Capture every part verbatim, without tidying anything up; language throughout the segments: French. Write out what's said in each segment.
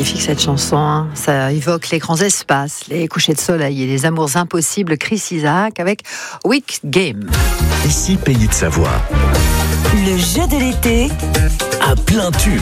magnifique cette chanson, hein. Ça évoque les grands espaces, les couchers de soleil et les amours impossibles. Chris Isaak avec Wicked Game. Ici Pays de Savoie. Le jeu de l'été à plein tube.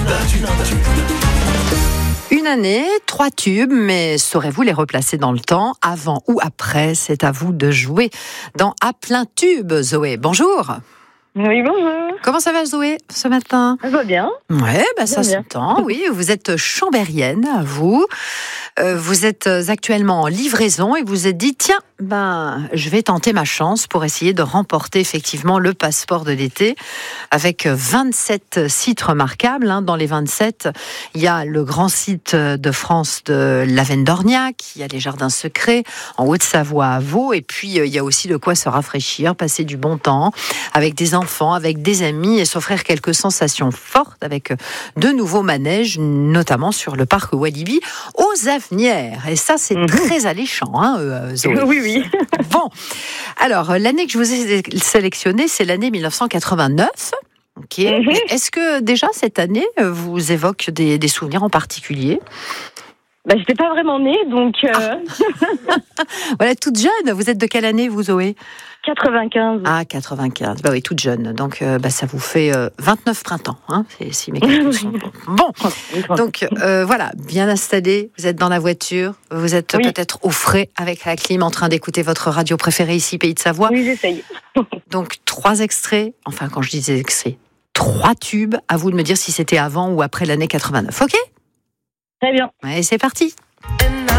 Une année, trois tubes, mais saurez-vous les replacer dans le temps, avant ou après? C'est à vous de jouer dans À plein tube. Zoé, bonjour. Oui, bonjour. Comment ça va, Zoé, ce matin? Ça va bien. Ouais, bah ça bien. s'entend, oui. Vous êtes chambérienne, vous. Euh, vous êtes actuellement en livraison et vous vous êtes dit, tiens, ben, je vais tenter ma chance pour essayer de remporter effectivement le passeport de l'été avec vingt-sept sites remarquables. Hein. Dans les vingt-sept, il y a le grand site de France de Lavennes-d'Orniac, il y a les jardins secrets en Haute-Savoie à Vaud, et puis il y a aussi de quoi se rafraîchir, passer du bon temps avec des enfants, avec des amis et s'offrir quelques sensations fortes avec de nouveaux manèges, notamment sur le parc Walibi aux Avenières. Et ça, c'est mmh. très alléchant, hein, euh, Zoé. Oui, oui. Bon, alors, l'année que je vous ai sélectionnée, c'est l'année mille neuf cent quatre-vingt-neuf. Ok. Mmh. Est-ce que déjà cette année vous évoque des, des souvenirs en particulier? Bah, j'étais pas vraiment née, donc... Euh... Ah. Voilà, toute jeune. Vous êtes de quelle année, vous, Zoé? quatre-vingt-quinze. Ah, quatre-vingt-quinze. Bah oui, toute jeune. Donc, euh, bah, ça vous fait euh, vingt-neuf printemps, hein, si mes calculs sont bons. Bon, donc euh, voilà, bien installé. Vous êtes dans la voiture. Vous êtes oui. peut-être au frais avec la clim, en train d'écouter votre radio préférée ici, Pays de Savoie. Oui, j'essaye. Donc, trois extraits. Enfin, quand je dis des extraits, trois tubes. À vous de me dire si c'était avant ou après l'année quatre-vingt-neuf. Ok? Très bien. Allez, c'est parti.